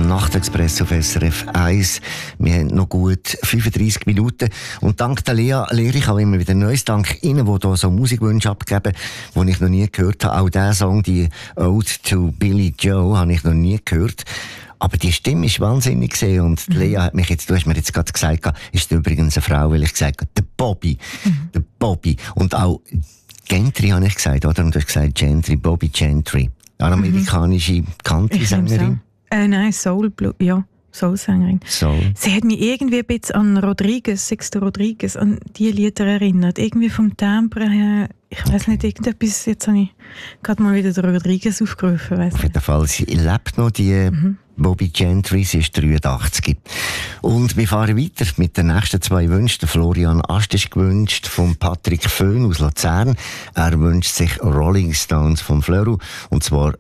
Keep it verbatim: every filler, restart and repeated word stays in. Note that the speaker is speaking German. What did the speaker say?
Nachtexpress auf S R F eins. Wir haben noch gut fünfunddreissig Minuten. Und dank der Lea lehre ich auch immer wieder Neues. Dank Ihnen, die hier so Musikwünsche abgeben, die ich noch nie gehört habe. Auch diesen Song, die Ode to Billy Joe, habe ich noch nie gehört. Aber die Stimme ist wahnsinnig gesehen. Und mhm. Lea hat mich jetzt, du hast mir jetzt gerade gesagt, ist übrigens eine Frau, weil ich gesagt habe, der Bobby. Mhm. Der Bobby. Und auch Gentry habe ich gesagt, oder? Und du hast gesagt Gentry, Bobby Gentry. Eine amerikanische Country-Sängerin. Äh, nein, Soul, ja, Soul-Sängerin. Soul. Sie hat mich irgendwie ein bisschen an Rodriguez, Sixto Rodriguez, an die Lieder erinnert. Irgendwie vom Timbre her, ich weiss nicht, irgendetwas, jetzt habe ich gerade mal wieder den Rodriguez aufgerufen. Weiss Auf jeden Fall, sie lebt noch, die mhm. Bobby Gentry, sie ist dreiundachtzig. Und wir fahren weiter mit den nächsten zwei Wünschen. Florian Ast ist gewünscht von Patrick Föhn aus Luzern. Er wünscht sich Rolling Stones von Fleur. Und zwar